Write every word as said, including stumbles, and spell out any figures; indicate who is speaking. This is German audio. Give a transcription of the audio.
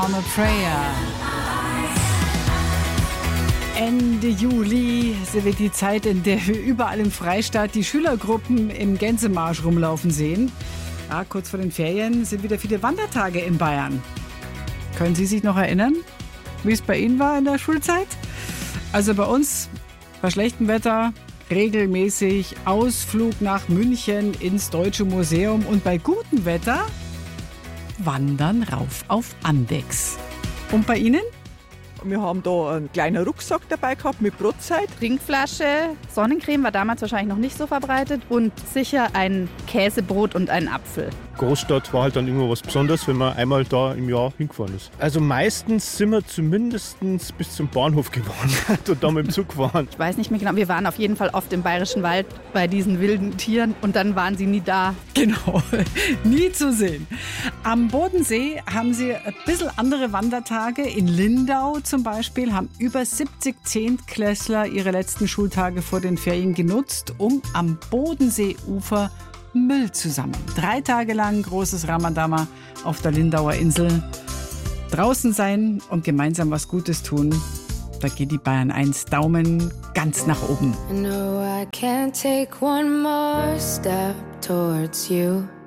Speaker 1: On a Prayer. Ende Juli wird die Zeit, in der wir überall im Freistaat die Schülergruppen im Gänsemarsch rumlaufen sehen. Ja, kurz vor den Ferien sind wieder viele Wandertage in Bayern. Können Sie sich noch erinnern, wie es bei Ihnen war in der Schulzeit? Also bei uns, bei schlechtem Wetter, regelmäßig Ausflug nach München ins Deutsche Museum und bei gutem Wetter wandern rauf auf Andechs. Und bei Ihnen?
Speaker 2: Wir haben da einen kleinen Rucksack dabei gehabt mit Brotzeit.
Speaker 3: Trinkflasche, Sonnencreme war damals wahrscheinlich noch nicht so verbreitet und sicher ein Käsebrot und ein Apfel.
Speaker 4: Großstadt war halt dann immer was Besonderes, wenn man einmal da im Jahr hingefahren ist. Also meistens sind wir zumindest bis zum Bahnhof gewandert und dann mit dem Zug gefahren.
Speaker 3: Ich weiß nicht mehr genau, wir waren auf jeden Fall oft im Bayerischen Wald bei diesen wilden Tieren und dann waren sie nie da.
Speaker 1: Genau, nie zu sehen. Am Bodensee haben sie ein bisschen andere Wandertage. In Lindau zum Beispiel haben über siebzig Zehntklässler ihre letzten Schultage vor den Ferien genutzt, um am Bodenseeufer Müll zu sammeln. Drei Tage lang großes Ramadama auf der Lindauer Insel. Draußen sein und gemeinsam was Gutes tun. Da geht die Bayern eins Daumen ganz nach oben.
Speaker 5: I know I can't take one more step towards you.